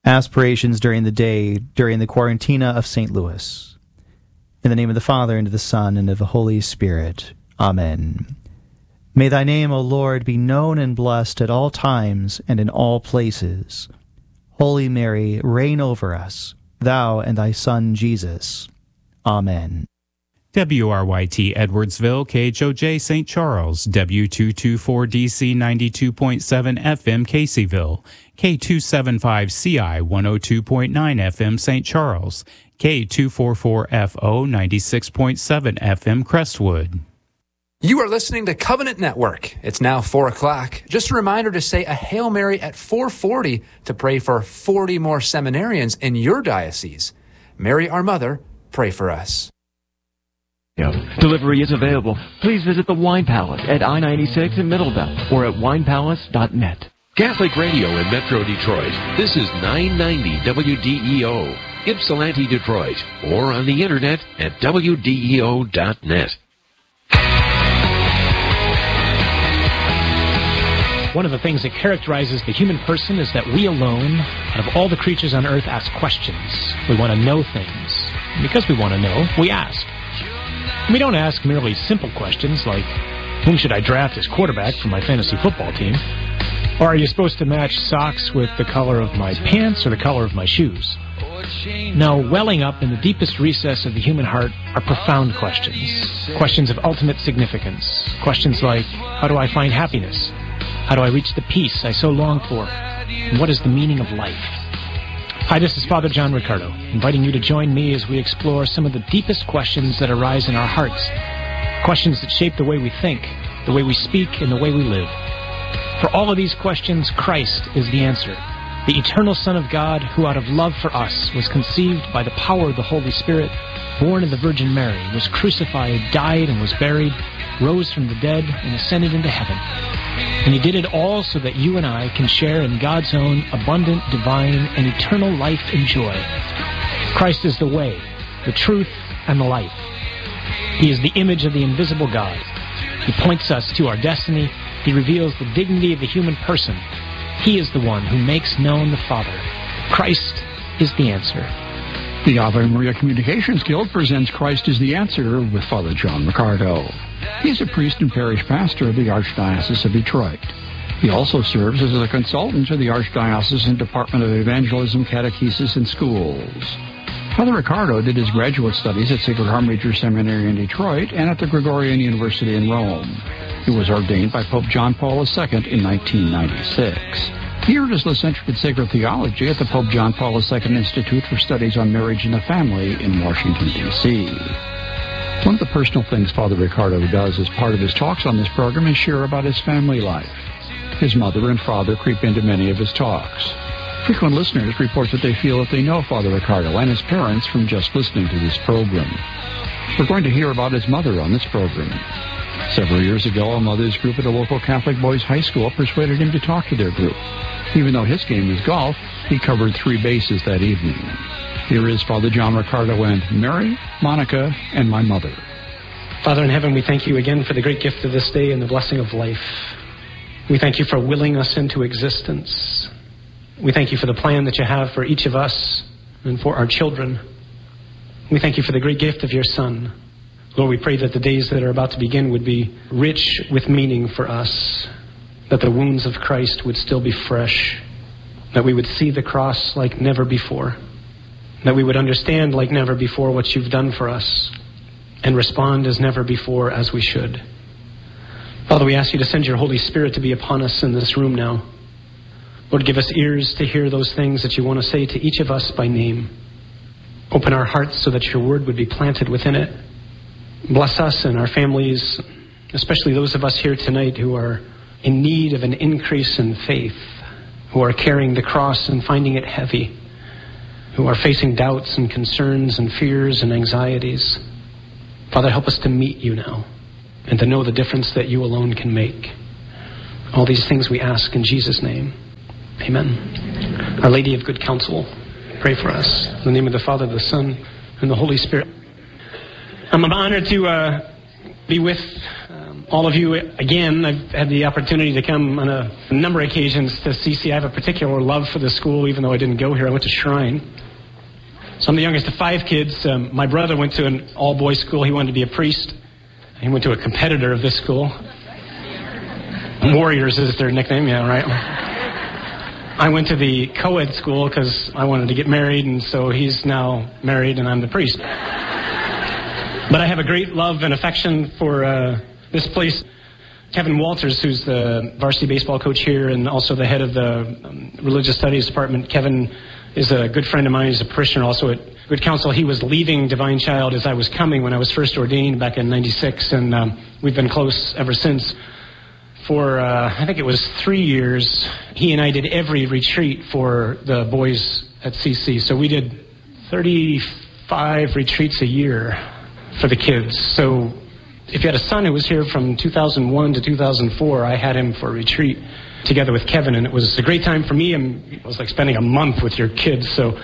Aspirations during the day, during the Quarantina of St. Louis. In the name of the Father, and of the Son, and of the Holy Spirit. Amen. May thy name, O Lord, be known and blessed at all times and in all places. Holy Mary, reign over us, thou and thy Son Jesus. Amen. WRYT Edwardsville, KHOJ St. Charles, W224DC 92.7 FM Caseyville, K275CI 102.9 FM St. Charles, K244FO 96.7 FM Crestwood. You are listening to Covenant Network. It's now 4 o'clock. Just a reminder to say a Hail Mary at 4:40 to pray for 40 more seminarians in your diocese. Mary, our Mother, pray for us. Delivery is available. Please visit the Wine Palace at I-96 in Middlebelt or at winepalace.net. Catholic Radio in Metro Detroit. This is 990 WDEO, Ypsilanti, Detroit, or on the internet at WDEO.net. One of the things that characterizes the human person is that we alone, out of all the creatures on earth, ask questions. We want to know things. And because we want to know, we ask. We don't ask merely simple questions like, whom should I draft as quarterback for my fantasy football team? Or are you supposed to match socks with the color of my pants or the color of my shoes? No, welling up in the deepest recess of the human heart are profound questions. Questions of ultimate significance. Questions like, how do I find happiness? How do I reach the peace I so long for? And what is the meaning of life? Hi, this is Father John Riccardo, inviting you to join me as we explore some of the deepest questions that arise in our hearts. Questions that shape the way we think, the way we speak, and the way we live. For all of these questions, Christ is the answer. The eternal Son of God, who out of love for us was conceived by the power of the Holy Spirit, born of the Virgin Mary, was crucified, died, and was buried, rose from the dead, and ascended into heaven. And he did it all so that you and I can share in God's own abundant, divine, and eternal life and joy. Christ is the way, the truth, and the life. He is the image of the invisible God. He points us to our destiny. He reveals the dignity of the human person. He is the one who makes known the Father. Christ is the answer. The Ave Maria Communications Guild presents Christ is the Answer with Father John Riccardo. He is a priest and parish pastor of the Archdiocese of Detroit. He also serves as a consultant to the Archdiocesan Department of Evangelism, Catechesis, and Schools. Father Riccardo did his graduate studies at Sacred Heart Major Seminary in Detroit and at the Gregorian University in Rome. He was ordained by Pope John Paul II in 1996. He earned his licentiate in sacred theology at the Pope John Paul II Institute for Studies on Marriage and the Family in Washington, D.C. One of the personal things Father Riccardo does as part of his talks on this program is share about his family life. His mother and father creep into many of his talks. Frequent listeners report that they feel that they know Father Riccardo and his parents from just listening to this program. We're going to hear about his mother on this program. Several years ago, a mother's group at a local Catholic boys' high school persuaded him to talk to their group. Even though his game was golf, he covered 3 bases that evening. Here is Father John Riccardo and Mary, Monica, and my mother. Father in heaven, we thank you again for the great gift of this day and the blessing of life. We thank you for willing us into existence. We thank you for the plan that you have for each of us and for our children. We thank you for the great gift of your Son. Lord, we pray that the days that are about to begin would be rich with meaning for us, that the wounds of Christ would still be fresh, that we would see the cross like never before, that we would understand like never before what you've done for us, and respond as never before as we should. Father, we ask you to send your Holy Spirit to be upon us in this room now. Lord, give us ears to hear those things that you want to say to each of us by name. Open our hearts so that your word would be planted within it. Bless us and our families, especially those of us here tonight who are in need of an increase in faith, who are carrying the cross and finding it heavy, who are facing doubts and concerns and fears and anxieties. Father, help us to meet you now and to know the difference that you alone can make. All these things we ask in Jesus' name. Amen. Our Lady of Good Counsel, pray for us. In the name of the Father, the Son, and the Holy Spirit. I'm honored to be with all of you again. I've had the opportunity to come on a number of occasions to CC. I have a particular love for the school, even though I didn't go here. I went to Shrine. So I'm the youngest of 5 kids. My brother went to an all-boys school. He wanted to be a priest. He went to a competitor of this school. Warriors is their nickname, yeah, right? I went to the co-ed school because I wanted to get married, and so he's now married and I'm the priest. But I have a great love and affection for this place. Kevin Walters, who's the varsity baseball coach here and also the head of the religious studies department. Kevin is a good friend of mine. He's a parishioner also at Good Counsel. He was leaving Divine Child as I was coming when I was first ordained back in '96, and we've been close ever since. For, I think it was 3 years, he and I did every retreat for the boys at CC. So we did 35 retreats a year for the kids. So if you had a son who was here from 2001 to 2004, I had him for a retreat together with Kevin, and it was a great time for me. It was like spending a month with your kids, so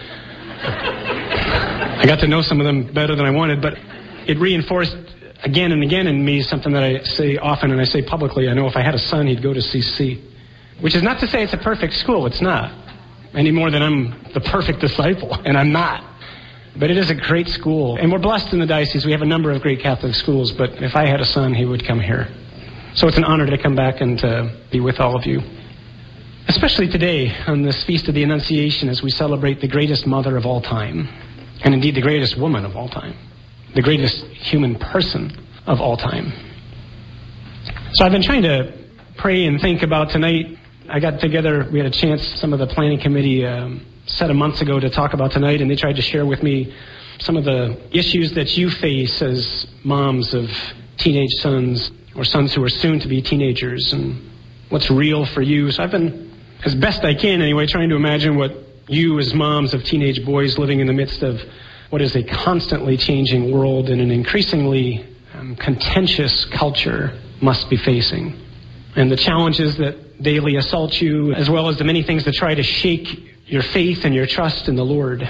I got to know some of them better than I wanted, but it reinforced again and again in me something that I say often and I say publicly. I know if I had a son, he'd go to CC, which is not to say it's a perfect school. It's not, any more than I'm the perfect disciple, and I'm not. But it is a great school, and we're blessed in the diocese. We have a number of great Catholic schools, but if I had a son, he would come here. So it's an honor to come back and to be with all of you. Especially today, on this Feast of the Annunciation, as we celebrate the greatest mother of all time, and indeed the greatest woman of all time, the greatest human person of all time. So I've been trying to pray and think about tonight. I got together, we had a chance, some of the planning committee set a month ago to talk about tonight, and they tried to share with me some of the issues that you face as moms of teenage sons, or sons who are soon to be teenagers, and what's real for you. So I've been, as best I can anyway, trying to imagine what you as moms of teenage boys living in the midst of what is a constantly changing world and an increasingly contentious culture must be facing. And the challenges that daily assault you, as well as the many things that try to shake your faith and your trust in the Lord.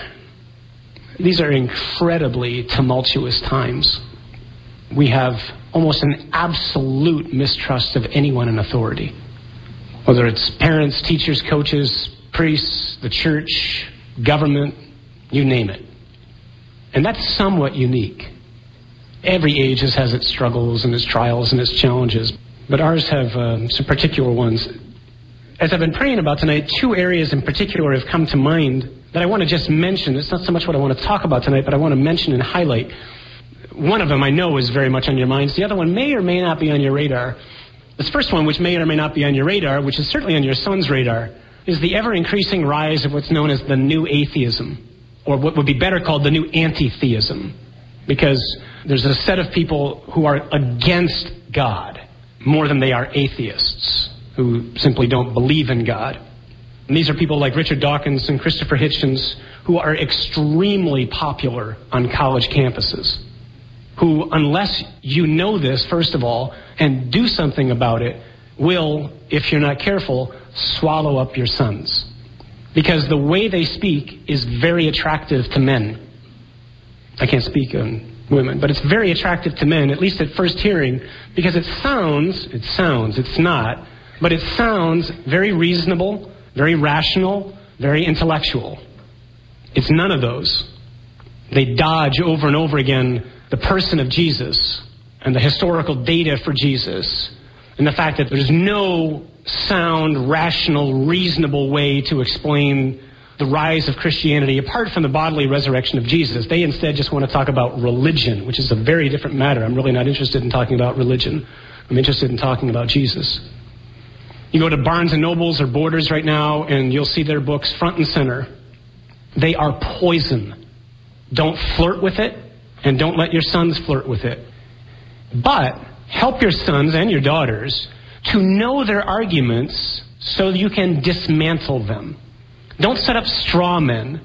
These are incredibly tumultuous times. We have almost an absolute mistrust of anyone in authority. Whether it's parents, teachers, coaches, priests, the church, government, you name it. And that's somewhat unique. Every age has its struggles and its trials and its challenges, but ours have some particular ones. As I've been praying about tonight, 2 areas in particular have come to mind that I want to just mention. It's not so much what I want to talk about tonight, but I want to mention and highlight. One of them I know is very much on your minds. The other one may or may not be on your radar. This first one, which may or may not be on your radar, which is certainly on your son's radar, is the ever-increasing rise of what's known as the new atheism, or what would be better called the new anti-theism, because there's a set of people who are against God more than they are atheists, who simply don't believe in God. And these are people like Richard Dawkins and Christopher Hitchens, who are extremely popular on college campuses, who, unless you know this, first of all, and do something about it, will, if you're not careful, swallow up your sons. Because the way they speak is very attractive to men. I can't speak on women, but it's very attractive to men, at least at first hearing, because it sounds, it's not, but it sounds very reasonable, very rational, very intellectual. It's none of those. They dodge over and over again the person of Jesus and the historical data for Jesus and the fact that there's no sound, rational, reasonable way to explain the rise of Christianity apart from the bodily resurrection of Jesus. They instead just want to talk about religion, which is a very different matter. I'm really not interested in talking about religion. I'm interested in talking about Jesus. You go to Barnes & Nobles or Borders right now, and you'll see their books front and center. They are poison. Don't flirt with it, and don't let your sons flirt with it. But help your sons and your daughters to know their arguments so you can dismantle them. Don't set up straw men.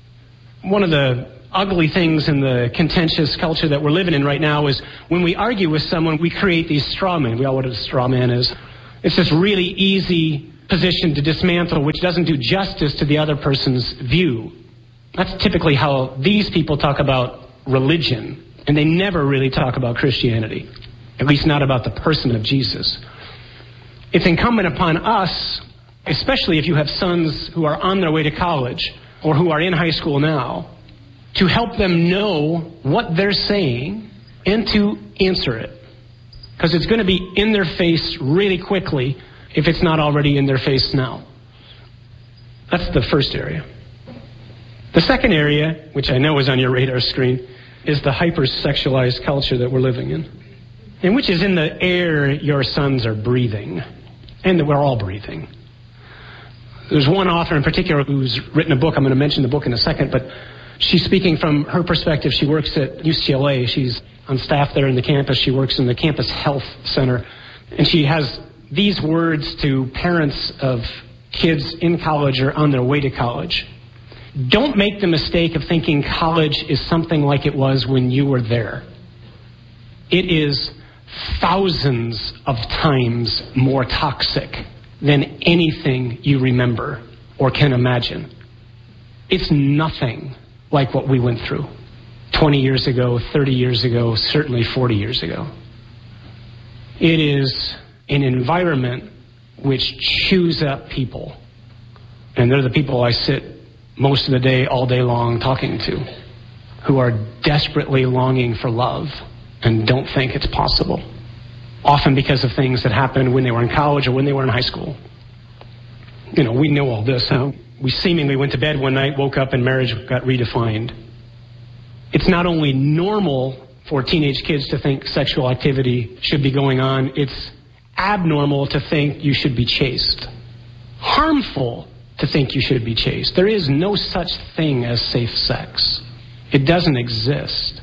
One of the ugly things in the contentious culture that we're living in right now is when we argue with someone, we create these straw men. We all know what a straw man is. It's this really easy position to dismantle, which doesn't do justice to the other person's view. That's typically how these people talk about religion, and they never really talk about Christianity. at least not about the person of Jesus. It's incumbent upon us, especially if you have sons who are on their way to college or who are in high school now, to help them know what they're saying and to answer it. Because it's going to be in their face really quickly if it's not already in their face now. That's the first area. The second area, which I know is on your radar screen, is the hypersexualized culture that we're living in, and which is in the air your sons are breathing, and that we're all breathing. There's one author in particular who's written a book. I'm going to mention the book in a second, but she's speaking from her perspective. She works at UCLA. She's on staff there in the campus. She works in the campus health center. And she has these words to parents of kids in college or on their way to college. Don't make the mistake of thinking college is something like it was when you were there. It is thousands of times more toxic than anything you remember or can imagine. It's nothing like what we went through 20 years ago, 30 years ago, certainly 40 years ago. It is an environment which chews up people. And they're the people I sit most of the day, all day long, talking to, who are desperately longing for love and don't think it's possible. Often because of things that happened when they were in college or when they were in high school. You know, we know all this, how we seemingly went to bed one night, woke up, and marriage got redefined. It's not only normal for teenage kids to think sexual activity should be going on, it's abnormal to think you should be chaste. Harmful to think you should be chaste. There is no such thing as safe sex. It doesn't exist.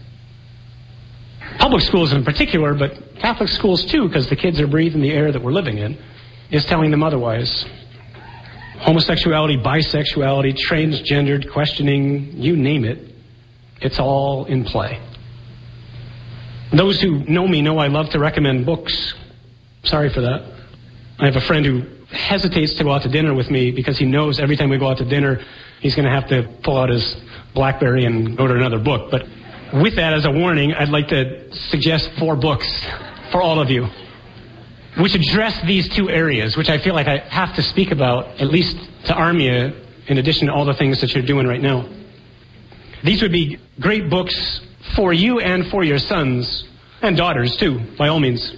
Public schools in particular, but Catholic schools too, because the kids are breathing the air that we're living in, is telling them otherwise. Homosexuality, bisexuality, transgendered, questioning, you name it, it's all in play. Those who know me know I love to recommend books. Sorry for that. I have a friend who hesitates to go out to dinner with me because he knows every time we go out to dinner, he's going to have to pull out his BlackBerry and go to another book. But with that as a warning, I'd like to suggest 4 books for all of you, which address these 2 areas, which I feel like I have to speak about, at least to arm you, in addition to all the things that you're doing right now. These would be great books for you and for your sons, and daughters too, by all means.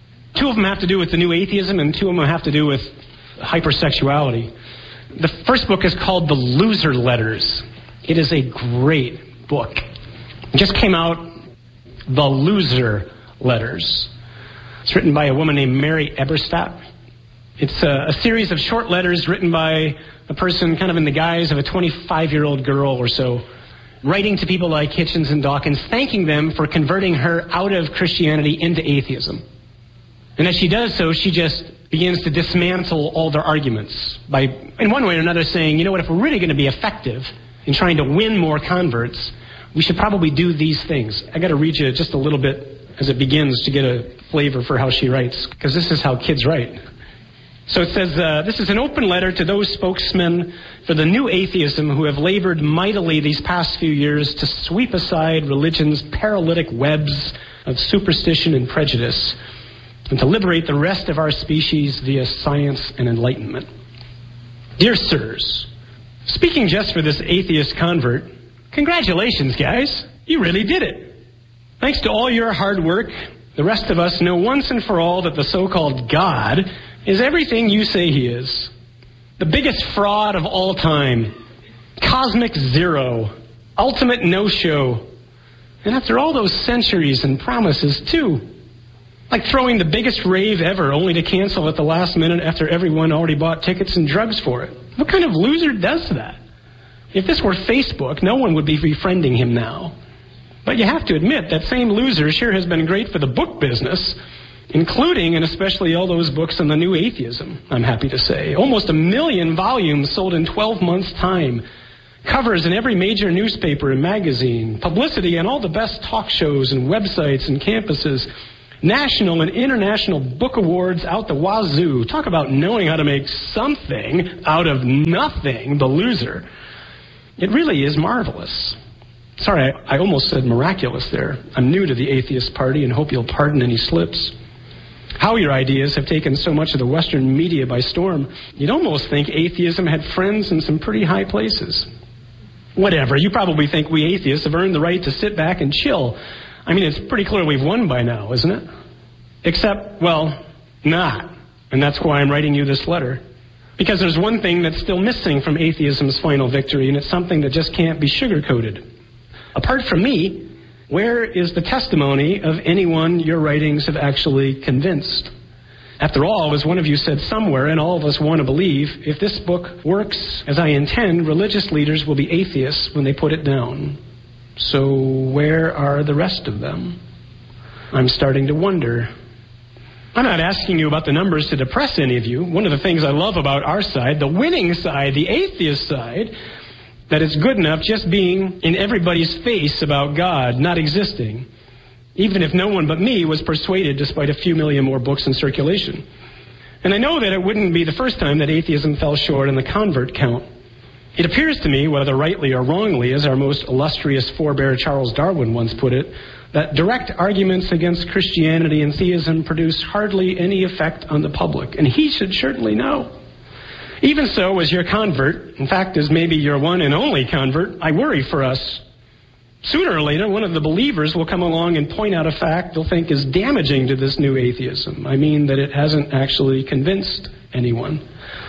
2 of them have to do with the new atheism, and 2 of them have to do with hypersexuality. The first book is called The Loser Letters. It is a great book. It just came out, The Loser Letters. It's written by a woman named Mary Eberstadt. It's a series of short letters written by a person kind of in the guise of a 25-year-old girl or so, writing to people like Hitchens and Dawkins, thanking them for converting her out of Christianity into atheism. And as she does so, she just begins to dismantle all their arguments by, in one way or another, saying, you know what, if we're really going to be effective in trying to win more converts, we should probably do these things. I got to read you just a little bit as it begins to get a flavor for how she writes, because this is how kids write. So it says, this is an open letter to those spokesmen for the new atheism who have labored mightily these past few years to sweep aside religion's paralytic webs of superstition and prejudice, and to liberate the rest of our species via science and enlightenment. Dear sirs, speaking just for this atheist convert, congratulations, guys. You really did it. Thanks to all your hard work, the rest of us know once and for all that the so-called God is everything you say he is. The biggest fraud of all time. Cosmic zero. Ultimate no-show. And after all those centuries and promises, too. Like throwing the biggest rave ever, only to cancel at the last minute after everyone already bought tickets and drugs for it. What kind of loser does that? If this were Facebook, no one would be befriending him now. But you have to admit, that same loser sure has been great for the book business, including and especially all those books on the new atheism, I'm happy to say. Almost 1 million volumes sold in 12 months' time. Covers in every major newspaper and magazine. Publicity on all the best talk shows and websites and campuses. National and international book awards out the wazoo. Talk about knowing how to make something out of nothing, the loser. It really is marvelous. Sorry, I almost said miraculous there. I'm new to the atheist party and hope you'll pardon any slips. How your ideas have taken so much of the Western media by storm, you'd almost think atheism had friends in some pretty high places. Whatever, you probably think we atheists have earned the right to sit back and chill. I mean, it's pretty clear we've won by now, isn't it? Except, well, not. And that's why I'm writing you this letter. Because there's one thing that's still missing from atheism's final victory, and it's something that just can't be sugar-coated. Apart from me, where is the testimony of anyone your writings have actually convinced? After all, as one of you said somewhere, and all of us want to believe, if this book works as I intend, religious leaders will be atheists when they put it down. So where are the rest of them? I'm starting to wonder. I'm not asking you about the numbers to depress any of you. One of the things I love about our side, the winning side, the atheist side, that it's good enough just being in everybody's face about God not existing, even if no one but me was persuaded despite a few million more books in circulation. And I know that it wouldn't be the first time that atheism fell short in the convert count. It appears to me, whether rightly or wrongly, as our most illustrious forebear Charles Darwin once put it, that direct arguments against Christianity and theism produce hardly any effect on the public, and he should certainly know. Even so, as your convert, in fact, as maybe your one and only convert, I worry for us. Sooner or later, one of the believers will come along and point out a fact they'll think is damaging to this new atheism. I mean that it hasn't actually convinced anyone.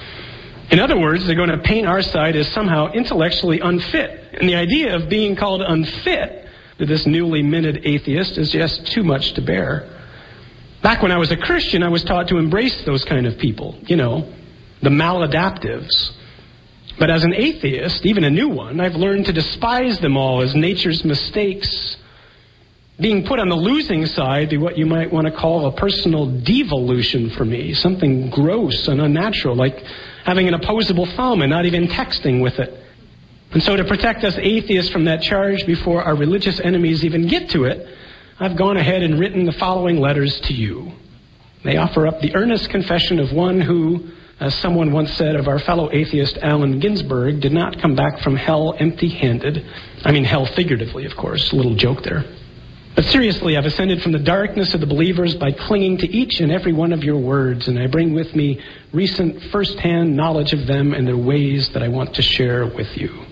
In other words, they're going to paint our side as somehow intellectually unfit. And the idea of being called unfit to this newly minted atheist is just too much to bear. Back when I was a Christian, I was taught to embrace those kind of people, you know, the maladaptives. But as an atheist, even a new one, I've learned to despise them all as nature's mistakes. Being put on the losing side be what you might want to call a personal devolution for me, something gross and unnatural, like having an opposable thumb and not even texting with it. And so to protect us atheists from that charge before our religious enemies even get to it, I've gone ahead and written the following letters to you. They offer up the earnest confession of one who, as someone once said of our fellow atheist Allen Ginsberg, did not come back from hell empty-handed. I mean hell figuratively, of course, a little joke there. But seriously, I've ascended from the darkness of the believers by clinging to each and every one of your words, and I bring with me recent first-hand knowledge of them and their ways that I want to share with you.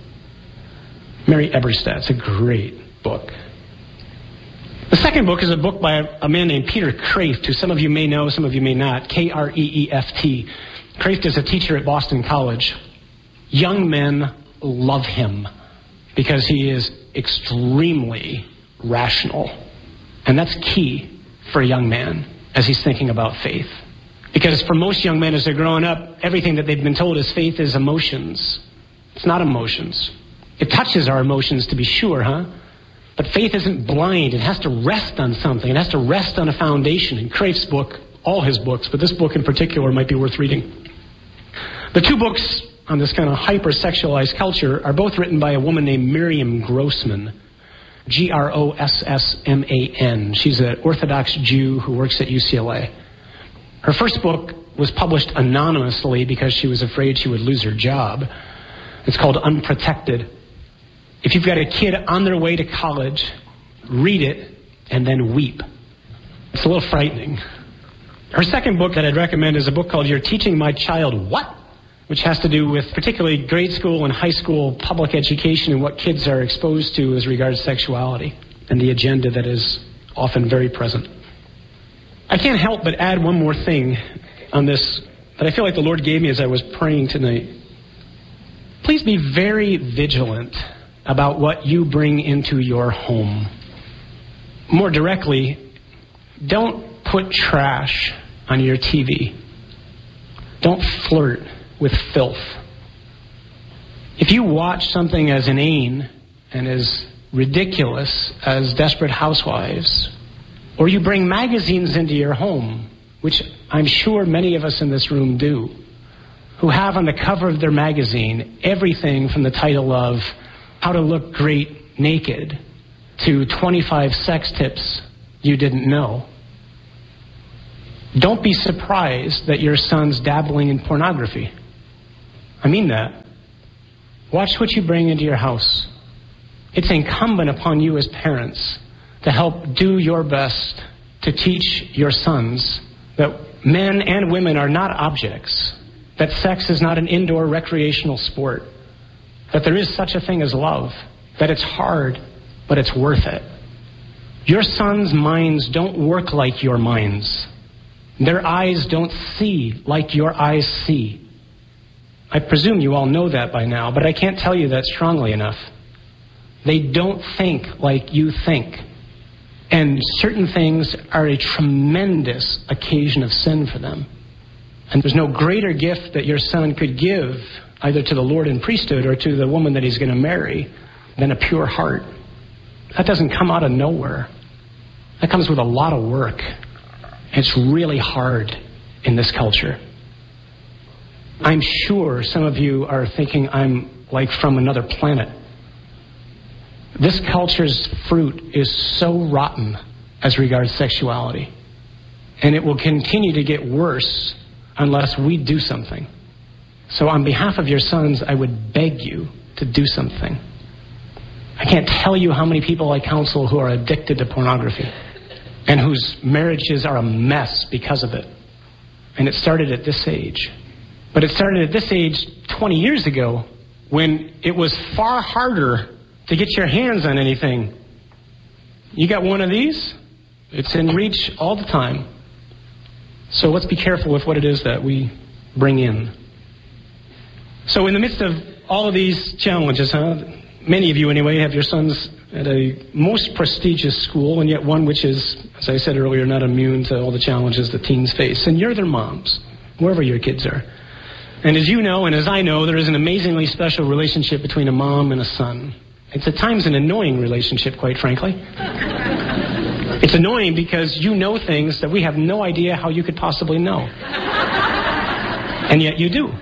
Mary Eberstadt's a great book. The second book is a book by a man named Peter Kreeft, who some of you may know, some of you may not, Kreeft. Kreeft is a teacher at Boston College. Young men love him because he is extremely rational. And that's key for a young man as he's thinking about faith. Because for most young men as they're growing up, everything that they've been told is faith is emotions. It's not emotions. It touches our emotions to be sure, huh? But faith isn't blind. It has to rest on something. It has to rest on a foundation. In Kreeft's book, all his books, but this book in particular might be worth reading. The two books on this kind of hyper-sexualized culture are both written by a woman named Miriam Grossman. Grossman. She's an Orthodox Jew who works at UCLA. Her first book was published anonymously because she was afraid she would lose her job. It's called Unprotected. If you've got a kid on their way to college, read it and then weep. It's a little frightening. Her second book that I'd recommend is a book called You're Teaching My Child What?, which has to do with particularly grade school and high school public education and what kids are exposed to as regards sexuality and the agenda that is often very present. I can't help but add one more thing on this that I feel like the Lord gave me as I was praying tonight. Please be very vigilant about what you bring into your home. More directly, don't put trash on your TV. Don't flirt with filth. If you watch something as inane and as ridiculous as Desperate Housewives, or you bring magazines into your home, which I'm sure many of us in this room do, who have on the cover of their magazine everything from the title of How to Look Great Naked to 25 sex tips you didn't know. Don't be surprised that your son's dabbling in pornography. I mean that. Watch what you bring into your house. It's incumbent upon you as parents to help do your best to teach your sons that men and women are not objects, that sex is not an indoor recreational sport, that there is such a thing as love, that it's hard, but it's worth it. Your sons' minds don't work like your minds. Their eyes don't see like your eyes see. I presume you all know that by now, but I can't tell you that strongly enough. They don't think like you think. And certain things are a tremendous occasion of sin for them. And there's no greater gift that your son could give, either to the Lord in priesthood or to the woman that he's going to marry, than a pure heart. That doesn't come out of nowhere. That comes with a lot of work. It's really hard in this culture. I'm sure some of you are thinking I'm like from another planet. This culture's fruit is so rotten as regards sexuality. And it will continue to get worse unless we do something. So on behalf of your sons, I would beg you to do something. I can't tell you how many people I counsel who are addicted to pornography and whose marriages are a mess because of it. And it started at this age. But it started at this age 20 years ago when it was far harder to get your hands on anything. You got one of these? It's in reach all the time. So let's be careful with what it is that we bring in. So in the midst of all of these challenges, many of you anyway have your sons at a most prestigious school, and yet one which is, as I said earlier, not immune to all the challenges that teens face. And you're their moms, wherever your kids are. And as you know, and as I know, there is an amazingly special relationship between a mom and a son. It's at times an annoying relationship, quite frankly. It's annoying because you know things that we have no idea how you could possibly know. And yet you do.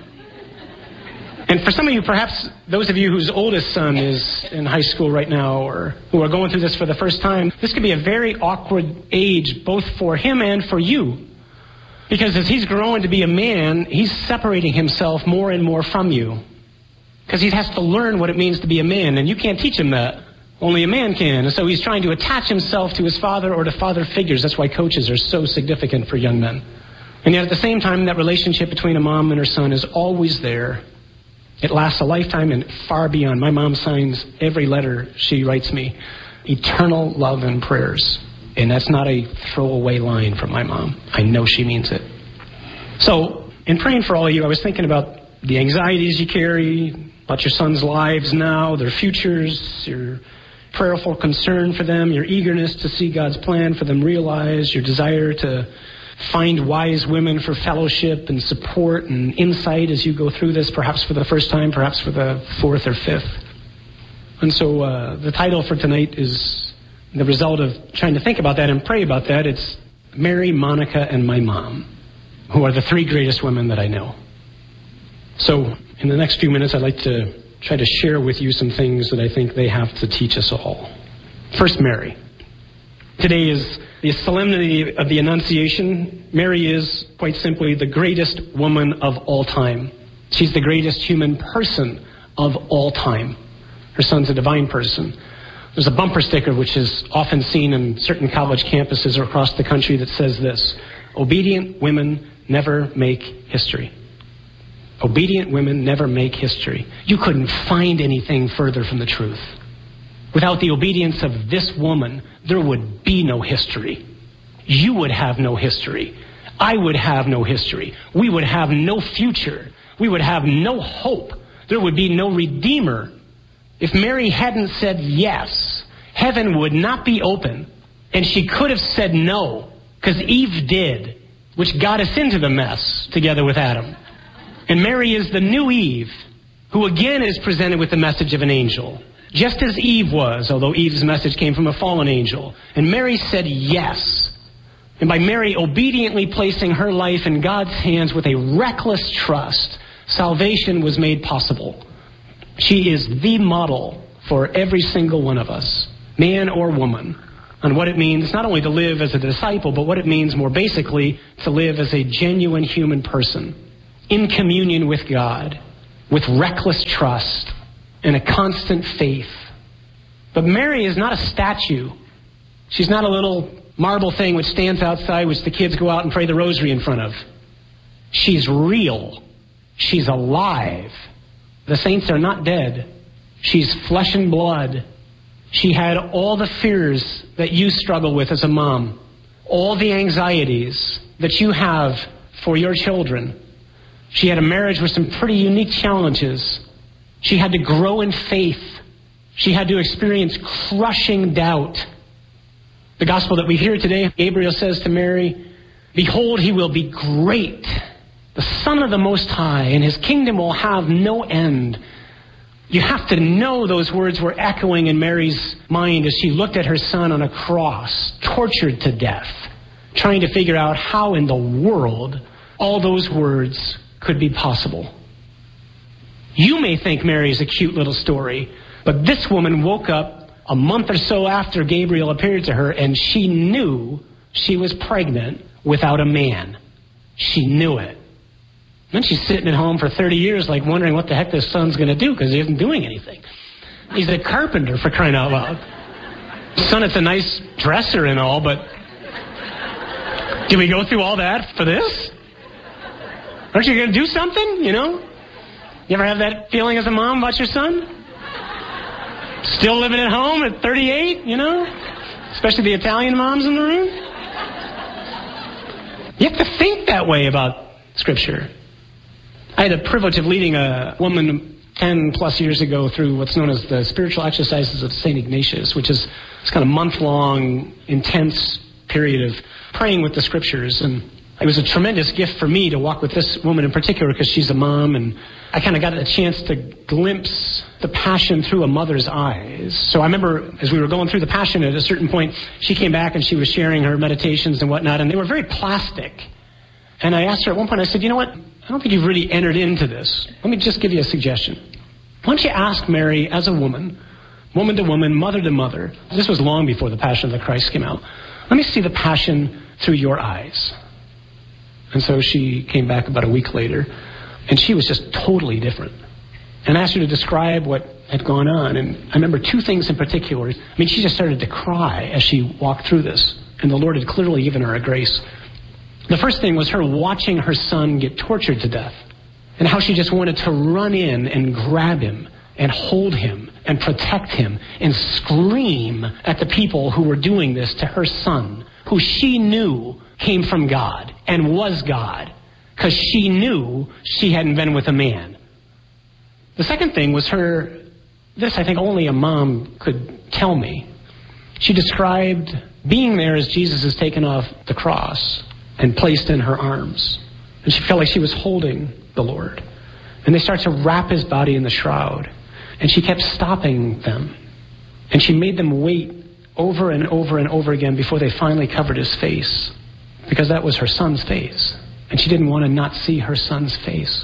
And for some of you, perhaps those of you whose oldest son is in high school right now or who are going through this for the first time, this could be a very awkward age both for him and for you. Because as he's growing to be a man, he's separating himself more and more from you. Because he has to learn what it means to be a man, and you can't teach him that. Only a man can. And so he's trying to attach himself to his father or to father figures. That's why coaches are so significant for young men. And yet at the same time, that relationship between a mom and her son is always there. It lasts a lifetime and far beyond. My mom signs every letter she writes me. Eternal love and prayers. And that's not a throwaway line from my mom. I know she means it. So, in praying for all of you, I was thinking about the anxieties you carry, about your sons' lives now, their futures, your prayerful concern for them, your eagerness to see God's plan for them realized, your desire to find wise women for fellowship and support and insight as you go through this, perhaps for the first time, perhaps for the fourth or fifth. And so the title for tonight is the result of trying to think about that and pray about that. It's Mary, Monica, and my mom, who are the three greatest women that I know. So in the next few minutes, I'd like to try to share with you some things that I think they have to teach us all. First, Mary. Today is the solemnity of the Annunciation. Mary is, quite simply, the greatest woman of all time. She's the greatest human person of all time. Her son's a divine person. There's a bumper sticker which is often seen in certain college campuses across the country that says this: obedient women never make history. Obedient women never make history. You couldn't find anything further from the truth. Without the obedience of this woman, there would be no history. You would have no history. I would have no history. We would have no future. We would have no hope. There would be no Redeemer. If Mary hadn't said yes, heaven would not be open. And she could have said no, because Eve did, which got us into the mess together with Adam. And Mary is the new Eve, who again is presented with the message of an angel, just as Eve was, although Eve's message came from a fallen angel. And Mary said yes. And by Mary obediently placing her life in God's hands with a reckless trust, salvation was made possible. She is the model for every single one of us, man or woman, on what it means not only to live as a disciple, but what it means more basically to live as a genuine human person, in communion with God, with reckless trust and a constant faith. But Mary is not a statue. She's not a little marble thing which stands outside, which the kids go out and pray the rosary in front of. She's real. She's alive. The saints are not dead. She's flesh and blood. She had all the fears that you struggle with as a mom, all the anxieties that you have for your children. She had a marriage with some pretty unique challenges. She had to grow in faith. She had to experience crushing doubt. The gospel that we hear today, Gabriel says to Mary, "Behold, he will be great, the Son of the Most High, and his kingdom will have no end." You have to know those words were echoing in Mary's mind as she looked at her son on a cross, tortured to death, trying to figure out how in the world all those words could be possible. You may think Mary's a cute little story, but this woman woke up a month or so after Gabriel appeared to her, and she knew she was pregnant without a man. She knew it. Then she's sitting at home for 30 years like wondering what the heck this son's going to do because he isn't doing anything. He's a carpenter, for crying out loud. Son, it's a nice dresser and all, but do we go through all that for this? Aren't you going to do something, you know? You ever have that feeling as a mom about your son? Still living at home at 38, you know? Especially the Italian moms in the room. You have to think that way about Scripture. I had the privilege of leading a woman 10 plus years ago through what's known as the Spiritual Exercises of St. Ignatius, which is this kind of month-long, intense period of praying with the Scriptures. And it was a tremendous gift for me to walk with this woman in particular because she's a mom, and I kind of got a chance to glimpse the Passion through a mother's eyes. So I remember as we were going through the Passion, at a certain point, she came back and she was sharing her meditations and whatnot, and they were very plastic. And I asked her at one point, I said, you know what? I don't think you've really entered into this. Let me just give you a suggestion. Why don't you ask Mary as a woman, woman to woman, mother to mother. This was long before the Passion of the Christ came out. Let me see the Passion through your eyes. And so she came back about a week later, and she was just totally different. And I asked her to describe what had gone on. And I remember two things in particular. I mean, she just started to cry as she walked through this. And the Lord had clearly given her a grace. The first thing was her watching her son get tortured to death. And how she just wanted to run in and grab him and hold him and protect him and scream at the people who were doing this to her son, who she knew came from God and was God, because she knew she hadn't been with a man. The second thing was this I think only a mom could tell me. She described being there as Jesus is taken off the cross and placed in her arms. And she felt like she was holding the Lord. And they start to wrap his body in the shroud. And she kept stopping them. And she made them wait over and over and over again before they finally covered his face. Because that was her son's face. And she didn't want to not see her son's face.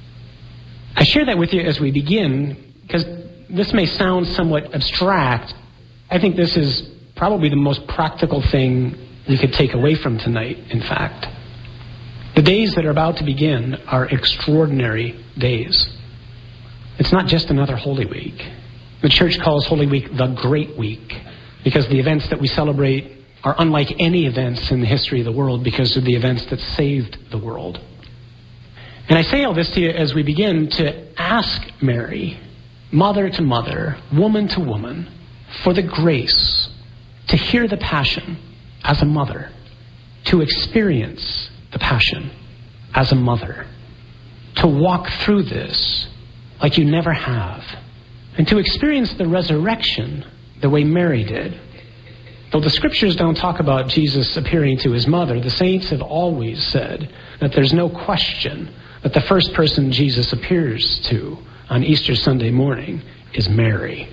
I share that with you as we begin, because this may sound somewhat abstract. I think this is probably the most practical thing we could take away from tonight, in fact. The days that are about to begin are extraordinary days. It's not just another Holy Week. The church calls Holy Week the Great Week, because the events that we celebrate are unlike any events in the history of the world because of the events that saved the world. And I say all this to you as we begin to ask Mary, mother to mother, woman to woman, for the grace to hear the Passion as a mother, to experience the Passion as a mother, to walk through this like you never have, and to experience the resurrection the way Mary did. Though the Scriptures don't talk about Jesus appearing to his mother, the saints have always said that there's no question that the first person Jesus appears to on Easter Sunday morning is Mary.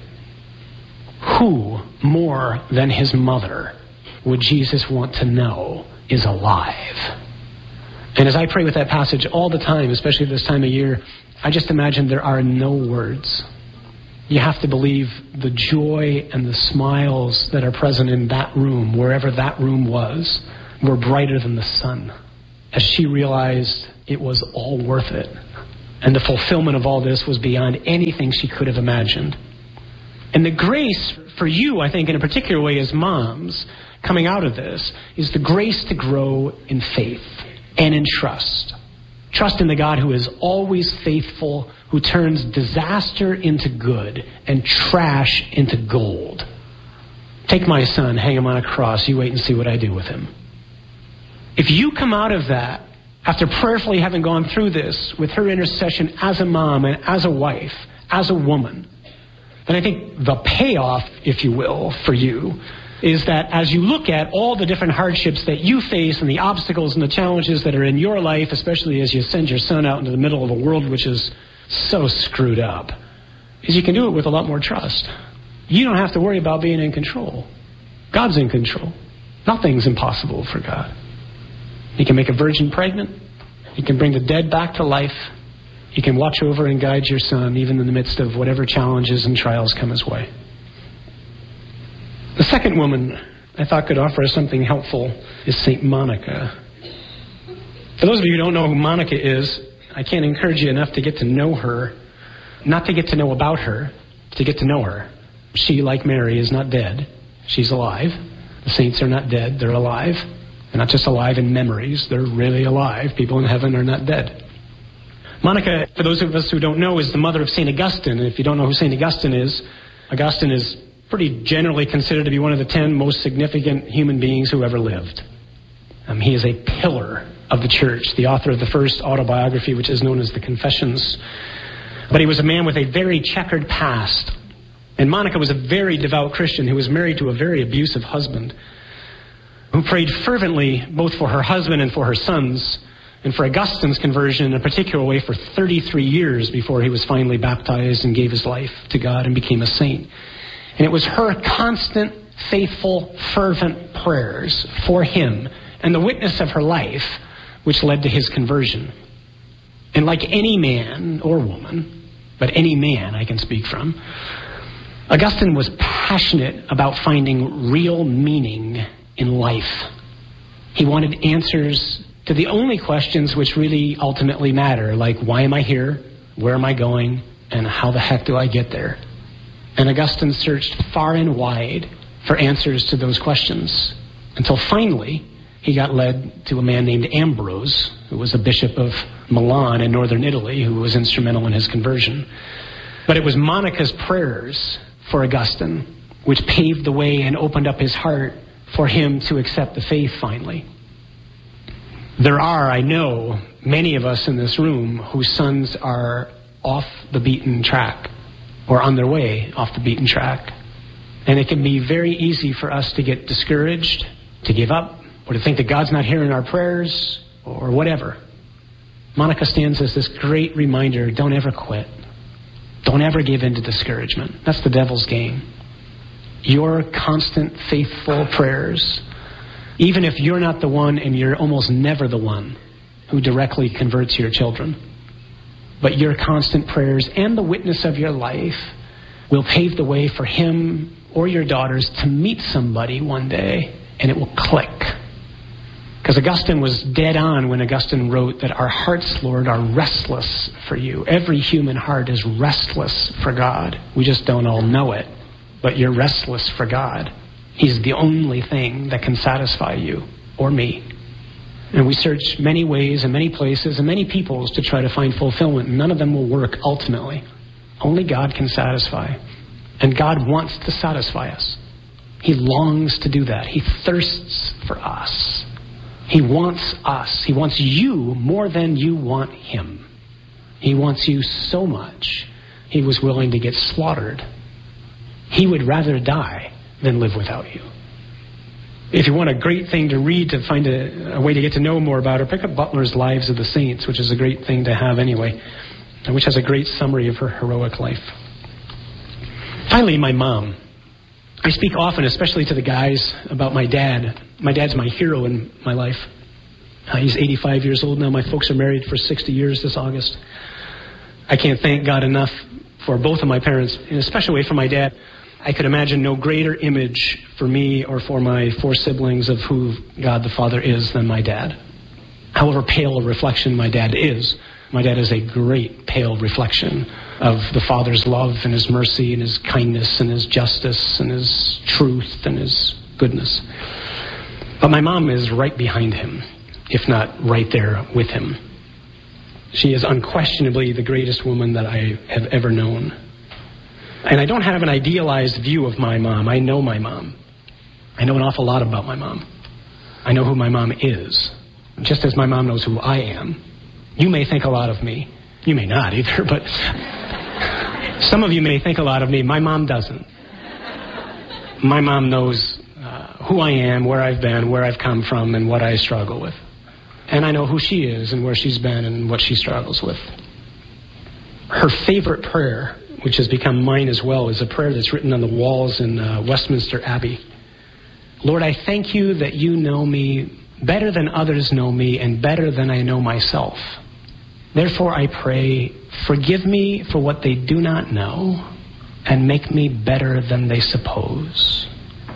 Who more than his mother would Jesus want to know is alive? And as I pray with that passage all the time, especially this time of year, I just imagine there are no words. You have to believe the joy and the smiles that are present in that room, wherever that room was, were brighter than the sun, as she realized it was all worth it. And the fulfillment of all this was beyond anything she could have imagined. And the grace for you, I think, in a particular way as moms, coming out of this, is the grace to grow in faith and in trust. Trust in the God who is always faithful, who turns disaster into good and trash into gold. Take my son, hang him on a cross, you wait and see what I do with him. If you come out of that, after prayerfully having gone through this with her intercession as a mom and as a wife, as a woman, then I think the payoff, if you will, for you, is that as you look at all the different hardships that you face and the obstacles and the challenges that are in your life, especially as you send your son out into the middle of a world which is so screwed up, is you can do it with a lot more trust. You don't have to worry about being in control. God's in control. Nothing's impossible for God. He can make a virgin pregnant. He can bring the dead back to life. He can watch over and guide your son even in the midst of whatever challenges and trials come his way. The second woman I thought could offer us something helpful is St. Monica. For those of you who don't know who Monica is, I can't encourage you enough to get to know her. Not to get to know about her, to get to know her. She, like Mary, is not dead. She's alive. The saints are not dead. They're alive. They're not just alive in memories. They're really alive. People in heaven are not dead. Monica, for those of us who don't know, is the mother of St. Augustine. And if you don't know who St. Augustine is pretty generally considered to be one of the 10 most significant human beings who ever lived. He is a pillar of the church, the author of the first autobiography, which is known as the Confessions. But he was a man with a very checkered past. And Monica was a very devout Christian who was married to a very abusive husband, who prayed fervently both for her husband and for her sons, and for Augustine's conversion in a particular way for 33 years before he was finally baptized and gave his life to God and became a saint. And it was her constant, faithful, fervent prayers for him and the witness of her life which led to his conversion. And like any man or woman, but any man I can speak from, Augustine was passionate about finding real meaning in life. He wanted answers to the only questions which really ultimately matter, like why am I here, where am I going, and how the heck do I get there? And Augustine searched far and wide for answers to those questions until finally he got led to a man named Ambrose, who was a bishop of Milan in northern Italy, who was instrumental in his conversion. But it was Monica's prayers for Augustine which paved the way and opened up his heart for him to accept the faith finally. There are, I know, many of us in this room whose sons are off the beaten track or on their way off the beaten track. And it can be very easy for us to get discouraged, to give up, or to think that God's not hearing our prayers, or whatever. Monica stands as this great reminder, don't ever quit. Don't ever give in to discouragement. That's the devil's game. Your constant, faithful prayers, even if you're not the one and you're almost never the one who directly converts your children, but your constant prayers and the witness of your life will pave the way for him or your daughters to meet somebody one day, and it will click. Because Augustine was dead on when Augustine wrote that our hearts, Lord, are restless for you. Every human heart is restless for God. We just don't all know it, but you're restless for God. He's the only thing that can satisfy you or me. And we search many ways and many places and many peoples to try to find fulfillment. None of them will work ultimately. Only God can satisfy. And God wants to satisfy us. He longs to do that. He thirsts for us. He wants us. He wants you more than you want him. He wants you so much, he was willing to get slaughtered. He would rather die than live without you. If you want a great thing to read to find a way to get to know more about her, pick up Butler's Lives of the Saints, which is a great thing to have anyway, and which has a great summary of her heroic life. Finally, my mom. I speak often, especially to the guys, about my dad. My dad's my hero in my life. He's 85 years old now. My folks are married for 60 years this August. I can't thank God enough for both of my parents, in a special way for my dad. I could imagine no greater image for me or for my 4 siblings of who God the Father is than my dad. However pale a reflection my dad is a great pale reflection of the Father's love and his mercy and his kindness and his justice and his truth and his goodness. But my mom is right behind him, if not right there with him. She is unquestionably the greatest woman that I have ever known. And I don't have an idealized view of my mom. I know my mom. I know an awful lot about my mom. I know who my mom is, just as my mom knows who I am. You may think a lot of me. You may not either, but some of you may think a lot of me. My mom doesn't. My mom knows who I am, where I've been, where I've come from, and what I struggle with. And I know who she is and where she's been and what she struggles with. Her favorite prayer, which has become mine as well, is a prayer that's written on the walls in Westminster Abbey. Lord, I thank you that you know me better than others know me and better than I know myself. Therefore, I pray, forgive me for what they do not know and make me better than they suppose.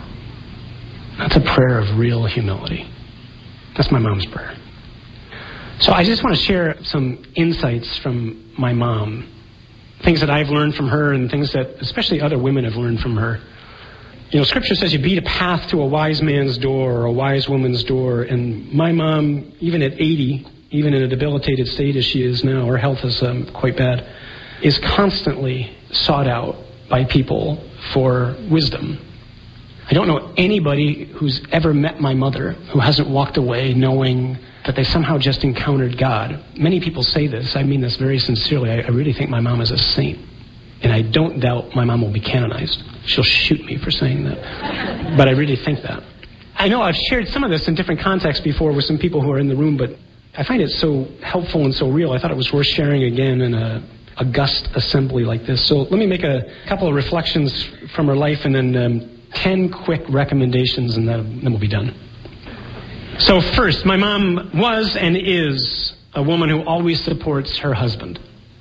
That's a prayer of real humility. That's my mom's prayer. So I just want to share some insights from my mom, things that I've learned from her and things that especially other women have learned from her. You know, Scripture says you beat a path to a wise man's door or a wise woman's door. And my mom, even at 80, even in a debilitated state as she is now, her health is quite bad, is constantly sought out by people for wisdom. I don't know anybody who's ever met my mother who hasn't walked away knowing that they somehow just encountered God. Many people say this. I mean this very sincerely. I really think my mom is a saint. And I don't doubt my mom will be canonized. She'll shoot me for saying that. But I really think that. I know I've shared some of this in different contexts before with some people who are in the room, but I find it so helpful and so real. I thought it was worth sharing again in an august assembly like this. So let me make a couple of reflections from her life and then 10 quick recommendations, and then we'll be done. So first, my mom was and is a woman who always supports her husband.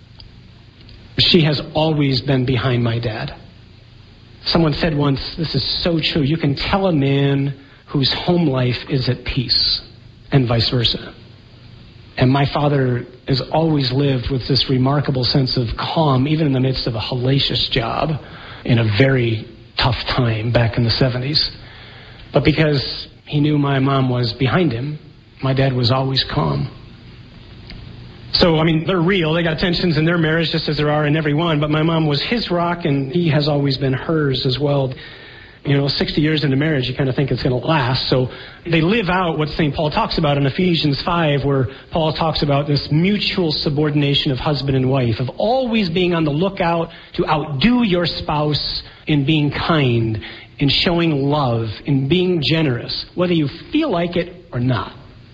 She has always been behind my dad. Someone said once, this is so true, you can tell a man whose home life is at peace, and vice versa. And my father has always lived with this remarkable sense of calm, even in the midst of a hellacious job in a very tough time back in the 70s. But because he knew my mom was behind him, my dad was always calm. So, I mean, they're real. They got tensions in their marriage just as there are in every one. But my mom was his rock, and he has always been hers as well. You know, 60 years into marriage, you kind of think it's going to last. So they live out what St. Paul talks about in Ephesians 5, where Paul talks about this mutual subordination of husband and wife, of always being on the lookout to outdo your spouse in being kind, in showing love, in being generous, whether you feel like it or not.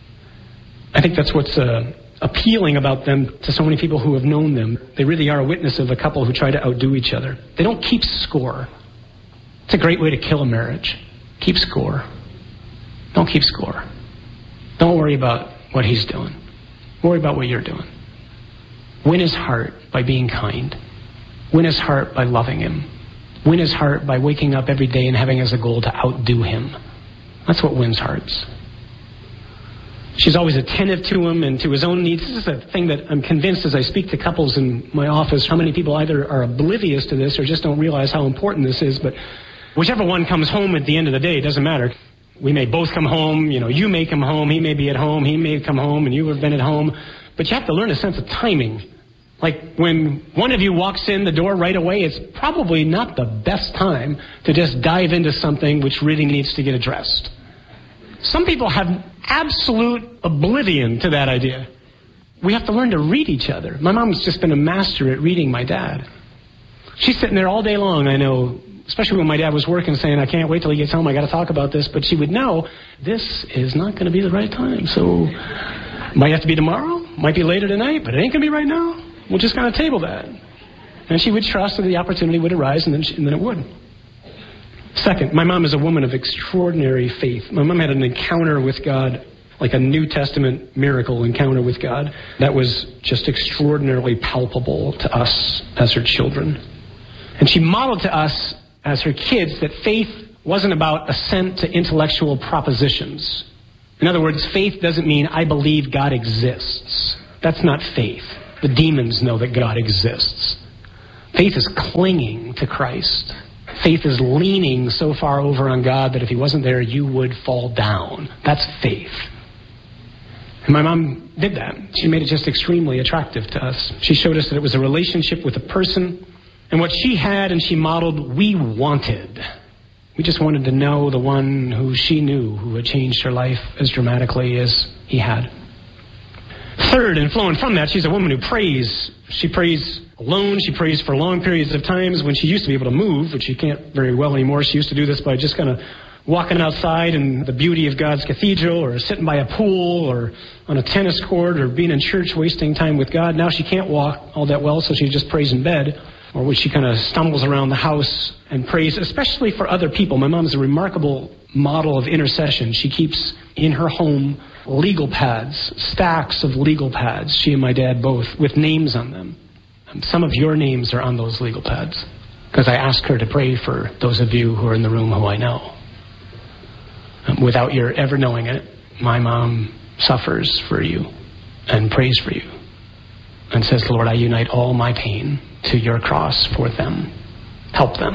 I think that's what's appealing about them to so many people who have known them. They really are a witness of a couple who try to outdo each other. They don't keep score. It's a great way to kill a marriage. Keep score. Don't keep score. Don't worry about what he's doing. Worry about what you're doing. Win his heart by being kind. Win his heart by loving him. Win his heart by waking up every day and having as a goal to outdo him. That's what wins hearts. She's always attentive to him and to his own needs. This is a thing that I'm convinced as I speak to couples in my office, how many people either are oblivious to this or just don't realize how important this is. But whichever one comes home at the end of the day, it doesn't matter. We may both come home, you may come home, he may be at home, he may come home, and you have been at home. But you have to learn a sense of timing. Like when one of you walks in the door right away, it's probably not the best time to just dive into something which really needs to get addressed. Some people have absolute oblivion to that idea. We have to learn to read each other. My mom's just been a master at reading my dad. She's sitting there all day long, I know, especially when my dad was working, saying, I can't wait till he gets home, I got to talk about this. But she would know, this is not going to be the right time. So, might have to be tomorrow, might be later tonight, but it ain't going to be right now. We'll just kind of table that. And she would trust that the opportunity would arise, and then it would. Second, my mom is a woman of extraordinary faith. My mom had an encounter with God, like a New Testament miracle encounter with God, that was just extraordinarily palpable to us as her children. And she modeled to us as her kids that faith wasn't about assent to intellectual propositions. In other words, faith doesn't mean I believe God exists. That's not faith. The demons know that God exists. Faith is clinging to Christ. Faith is leaning so far over on God that if he wasn't there, you would fall down. That's faith. And my mom did that. She made it just extremely attractive to us. She showed us that it was a relationship with a person, and what she had and she modeled, we wanted. We just wanted to know the one who she knew, who had changed her life as dramatically as he had. Third, and flowing from that, she's a woman who prays. She prays alone. She prays for long periods of times. When she used to be able to move, which she can't very well anymore, she used to do this by just kind of walking outside in the beauty of God's cathedral, or sitting by a pool, or on a tennis court, or being in church wasting time with God. Now she can't walk all that well, so she just prays in bed, or when she kind of stumbles around the house and prays, especially for other people. My mom is a remarkable model of intercession. She keeps in her home legal pads, stacks of legal pads, she and my dad both, with names on them. Some of your names are on those legal pads, because I asked her to pray for those of you who are in the room who I know. Without your ever knowing it, my mom suffers for you and prays for you and says, Lord, I unite all my pain to your cross for them. Help them.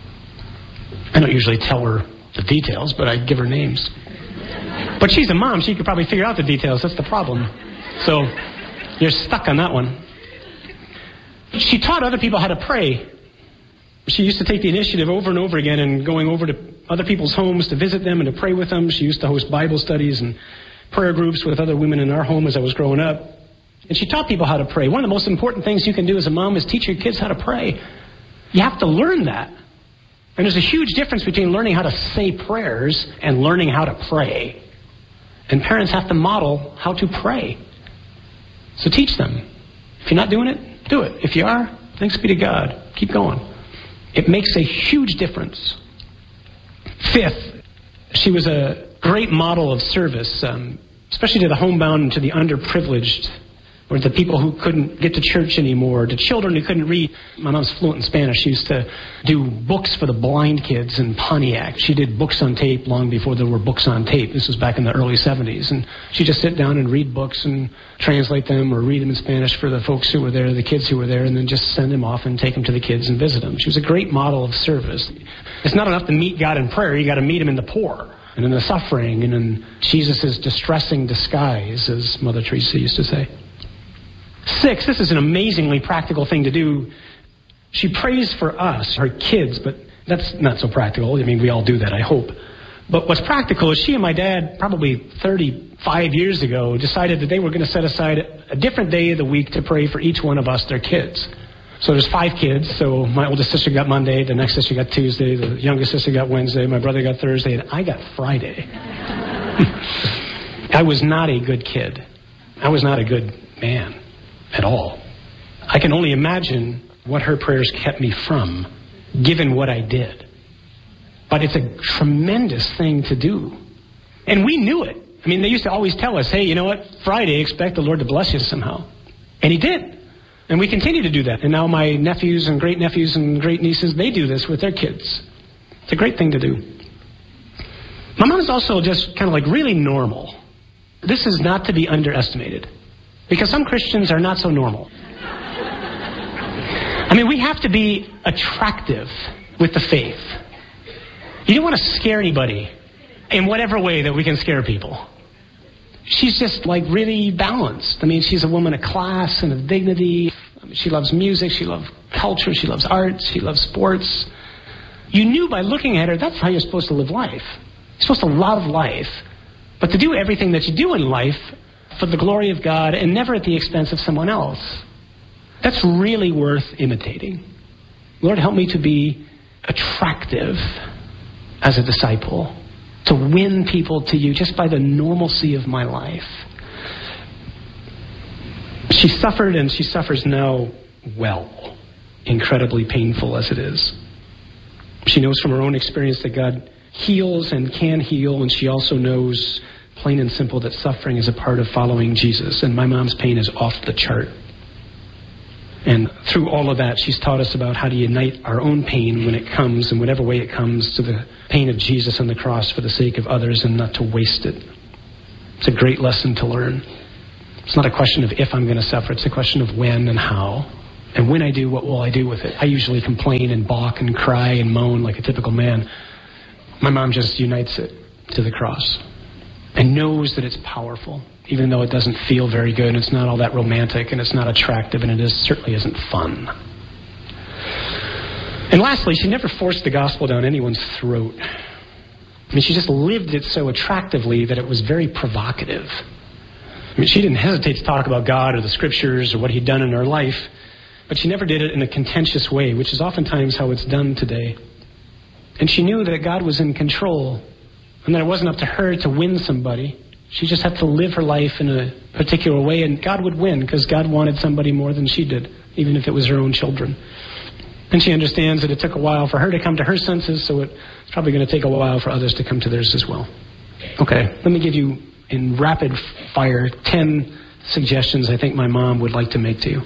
I don't usually tell her the details, but I give her names. But she's a mom. She could probably figure out the details. That's the problem. So you're stuck on that one. She taught other people how to pray. She used to take the initiative over and over again and going over to other people's homes to visit them and to pray with them. She used to host Bible studies and prayer groups with other women in our home as I was growing up. And she taught people how to pray. One of the most important things you can do as a mom is teach your kids how to pray. You have to learn that. And there's a huge difference between learning how to say prayers and learning how to pray. And parents have to model how to pray. So teach them. If you're not doing it, do it. If you are, thanks be to God. Keep going. It makes a huge difference. Fifth, she was a great model of service, especially to the homebound and to the underprivileged, or the people who couldn't get to church anymore, to children who couldn't read. My mom's fluent in Spanish. She used to do books for the blind kids in Pontiac. She did books on tape long before there were books on tape. This was back in the early 70s. And she'd just sit down and read books and translate them or read them in Spanish for the folks who were there, the kids who were there, and then just send them off and take them to the kids and visit them. She was a great model of service. It's not enough to meet God in prayer. You got to meet him in the poor and in the suffering and in Jesus' distressing disguise, as Mother Teresa used to say. 6, this is an amazingly practical thing to do. She prays for us, her kids, but that's not so practical. I mean, we all do that, I hope. But what's practical is she and my dad, probably 35 years ago, decided that they were going to set aside a different day of the week to pray for each one of us, their kids. So there's 5 kids. So my oldest sister got Monday, the next sister got Tuesday, the youngest sister got Wednesday, my brother got Thursday, and I got Friday. I was not a good kid. I was not a good man at all. I can only imagine what her prayers kept me from, given what I did. But it's a tremendous thing to do. And we knew it. I mean, they used to always tell us, hey, you know what? Friday, expect the Lord to bless you somehow. And he did. And we continue to do that. And now my nephews and great-nephews and great-nieces, they do this with their kids. It's a great thing to do. My mom is also just kind of like really normal. This is not to be underestimated. Because some Christians are not so normal. I mean, we have to be attractive with the faith. You don't want to scare anybody in whatever way that we can scare people. She's just like really balanced. I mean, she's a woman of class and of dignity. I mean, she loves music, she loves culture, she loves art, she loves sports. You knew by looking at her, that's how you're supposed to live life. You're supposed to love life, but to do everything that you do in life for the glory of God and never at the expense of someone else. That's really worth imitating. Lord, help me to be attractive as a disciple, to win people to you just by the normalcy of my life. She suffered and she suffers now well, incredibly painful as it is. She knows from her own experience that God heals and can heal, and she also knows, plain and simple, that suffering is a part of following Jesus. And my mom's pain is off the chart. And through all of that, she's taught us about how to unite our own pain when it comes, in whatever way it comes, to the pain of Jesus on the cross for the sake of others and not to waste it. It's a great lesson to learn. It's not a question of if I'm going to suffer. It's a question of when and how. And when I do, what will I do with it? I usually complain and balk and cry and moan like a typical man. My mom just unites it to the cross and knows that it's powerful, even though it doesn't feel very good and it's not all that romantic and it's not attractive and it certainly isn't fun. And lastly, she never forced the gospel down anyone's throat. I mean, she just lived it so attractively that it was very provocative. I mean, she didn't hesitate to talk about God or the scriptures or what he'd done in her life, but she never did it in a contentious way, which is oftentimes how it's done today. And she knew that God was in control and that it wasn't up to her to win somebody. She just had to live her life in a particular way, and God would win because God wanted somebody more than she did, even if it was her own children. And she understands that it took a while for her to come to her senses, so it's probably going to take a while for others to come to theirs as well. Okay, let me give you, in rapid fire, 10 suggestions I think my mom would like to make to you.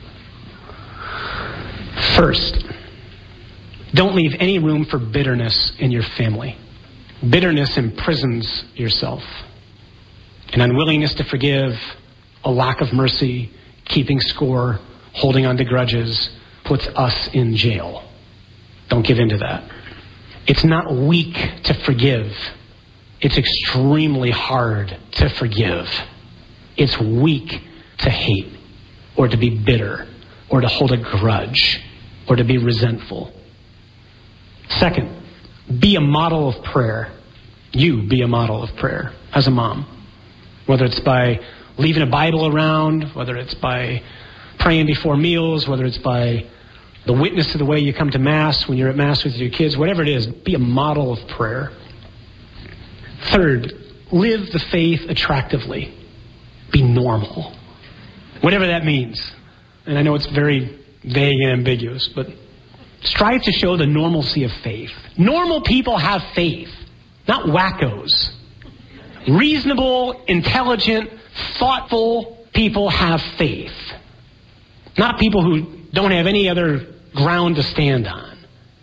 First, don't leave any room for bitterness in your family. Bitterness imprisons yourself. An unwillingness to forgive, a lack of mercy, keeping score, holding on to grudges, puts us in jail. Don't give in to that. It's not weak to forgive. It's extremely hard to forgive. It's weak to hate, or to be bitter, or to hold a grudge, or to be resentful. Second, be a model of prayer. You be a model of prayer as a mom. Whether it's by leaving a Bible around, whether it's by praying before meals, whether it's by the witness to the way you come to Mass when you're at Mass with your kids, whatever it is, be a model of prayer. Third, live the faith attractively. Be normal. Whatever that means. And I know it's very vague and ambiguous, but strive to show the normalcy of faith. Normal people have faith, not wackos. Reasonable, intelligent, thoughtful people have faith. Not people who don't have any other ground to stand on.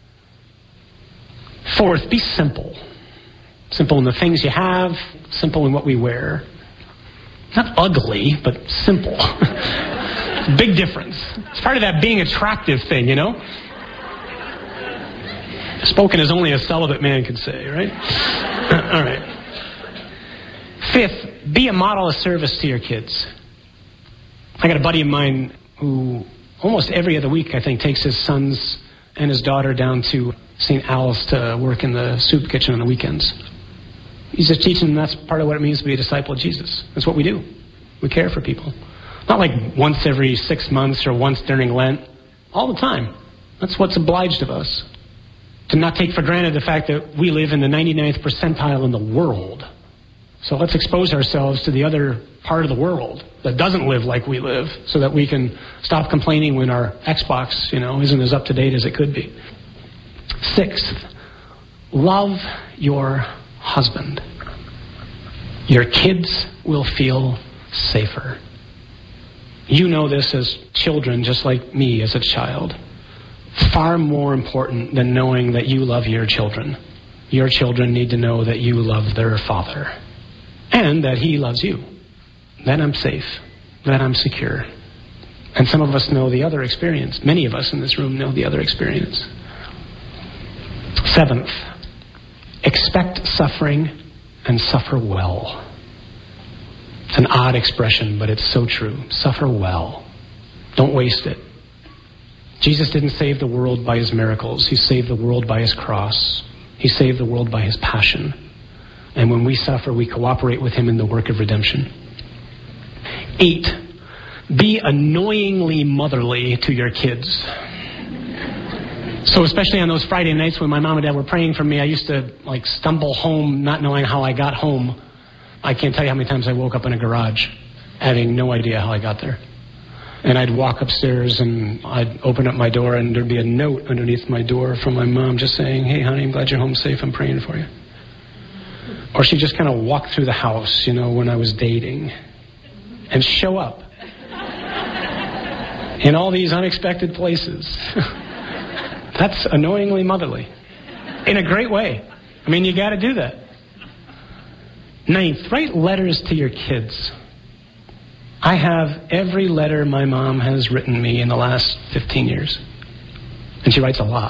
Fourth, be simple. Simple in the things you have, simple in what we wear. Not ugly, but simple. Big difference. It's part of that being attractive thing, you know? Spoken as only a celibate man could say, right? All right. Fifth, be a model of service to your kids. I got a buddy of mine who almost every other week, I think, takes his sons and his daughter down to St. Al's to work in the soup kitchen on the weekends. He's just teaching them that's part of what it means to be a disciple of Jesus. That's what we do. We care for people. Not like once every 6 months or once during Lent. All the time. That's what's obliged of us. To not take for granted the fact that we live in the 99th percentile in the world. So let's expose ourselves to the other part of the world that doesn't live like we live so that we can stop complaining when our Xbox, isn't as up to date as it could be. Sixth, love your husband. Your kids will feel safer. You know this as children, just like me as a child. Far more important than knowing that you love your children. Your children need to know that you love their father. And that he loves you. That I'm safe. That I'm secure. And some of us know the other experience. Many of us in this room know the other experience. Seventh, expect suffering and suffer well. It's an odd expression, but it's so true. Suffer well. Don't waste it. Jesus didn't save the world by his miracles. He saved the world by his cross. He saved the world by his passion. And when we suffer, we cooperate with him in the work of redemption. 8, be annoyingly motherly to your kids. So especially on those Friday nights when my mom and dad were praying for me, I used to stumble home not knowing how I got home. I can't tell you how many times I woke up in a garage having no idea how I got there. And I'd walk upstairs and I'd open up my door and there'd be a note underneath my door from my mom just saying, "Hey honey, I'm glad you're home safe, I'm praying for you." Or she'd just kind of walk through the house, when I was dating and show up in all these unexpected places. That's annoyingly motherly in a great way. I mean, you got to do that. 9th, write letters to your kids. I have every letter my mom has written me in the last 15 years. And she writes a lot.